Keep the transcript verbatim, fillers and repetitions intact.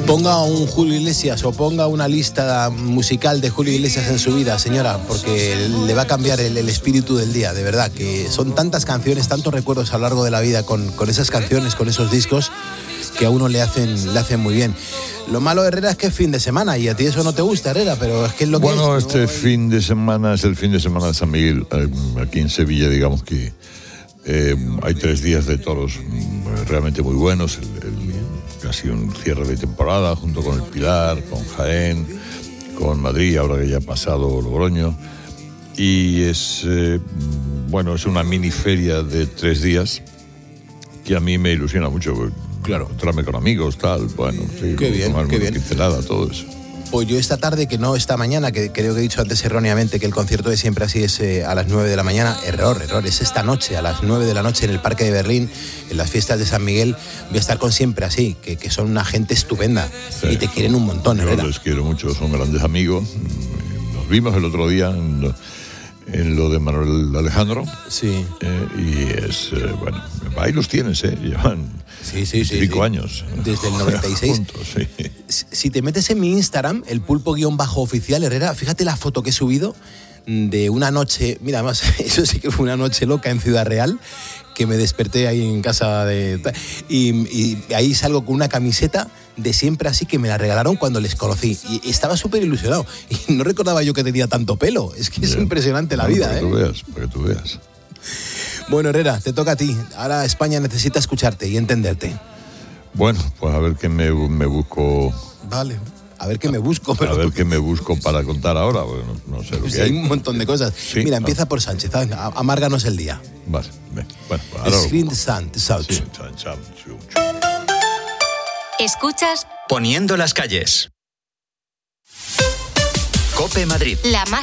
Ponga un Julio Iglesias o ponga una lista musical de Julio Iglesias en su vida, señora, porque le va a cambiar el, el espíritu del día, de verdad, que son tantas canciones, tantos recuerdos a lo largo de la vida con, con esas canciones, con esos discos, que a uno le hacen, le hacen muy bien. Lo malo, Herrera, es que es fin de semana y a ti eso no te gusta, Herrera, pero es que es lo que bueno, es. Bueno, este ¿no? fin de semana es el fin de semana de San Miguel. Aquí en Sevilla, digamos que eh, hay tres días de toros realmente muy buenos. El, el, casi un cierre de temporada junto con el Pilar, con Jaén, con Madrid, ahora que ya ha pasado Logroño. Y es, eh, bueno, es una mini feria de tres días que a mí me ilusiona mucho. Claro. Encontrarme con amigos, tal, bueno, sí, qué bien, qué bien. Pincelada, todo eso. Pues yo esta tarde, que no esta mañana, que creo que he dicho antes erróneamente que el concierto de Siempre Así es eh, a las nueve de la mañana, error, error, es esta noche, a las nueve de la noche en el Parque de Berlín, en las fiestas de San Miguel, voy a estar con Siempre Así, que, que son una gente estupenda, sí, y te quieren un montón, yo Herrera. Les quiero mucho, son grandes amigos, nos vimos el otro día en lo, en lo de Manuel Alejandro, sí, eh, y es, eh, bueno, ahí los tienes, eh, llevan... Sí, sí, sí. Cinco sí. años. Desde el noventa y seis. Juntos, sí. Si te metes en mi Instagram, el pulpo guión bajo oficial, Herrera, fíjate la foto que he subido de una noche, mira, además, eso sí que fue una noche loca en Ciudad Real, que me desperté ahí en casa de... Y, y ahí salgo con una camiseta de Siempre Así que me la regalaron cuando les conocí. Y estaba súper ilusionado. Y no recordaba yo que tenía tanto pelo. Es que Bien. Es impresionante la bueno, vida, para ¿eh? Que tú veas, para que tú veas. Bueno, Herrera, te toca a ti. Ahora España necesita escucharte y entenderte. Bueno, pues a ver qué me, me busco... Vale, a ver qué me busco. Pero... A ver qué me busco para contar ahora, bueno, no sé lo pues que hay. Hay un montón de cosas. Sí, Mira, ah. empieza por Sánchez, amárganos el día. Vale, bueno. Ahora... Sí. Escuchas Poniendo las calles. COPE Madrid. La más